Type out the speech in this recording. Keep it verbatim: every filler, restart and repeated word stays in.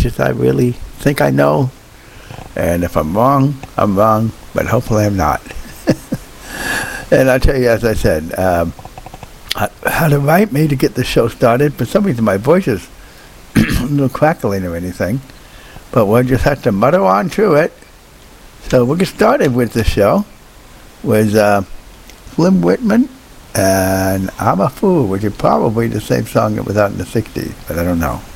much as I really think I know. And if I'm wrong, I'm wrong, but hopefully I'm not. And I'll tell you, as I said, um, I had to write me to get the show started. For some reason, my voice is a little crackling or anything. But we'll just have to mutter on through it. So we'll get started with the show with uh, Slim Whitman and I'm a Fool, which is probably the same song that was out in the sixties, but I don't know.